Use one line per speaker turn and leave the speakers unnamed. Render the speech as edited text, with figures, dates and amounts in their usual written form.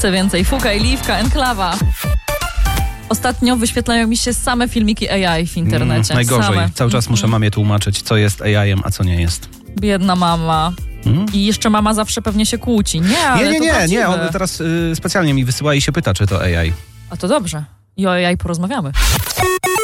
Chcę więcej. Fuka i Liwka, Enklawa. Ostatnio wyświetlają mi się same filmiki AI w internecie.
Najgorzej.
Same.
Cały czas muszę mamie tłumaczyć, co jest AI-em, a co nie jest.
Biedna mama. I jeszcze mama zawsze pewnie się kłóci. Nie, ale
Nie. On teraz specjalnie mi wysyła i się pyta, czy to AI.
A to dobrze. I o AI porozmawiamy.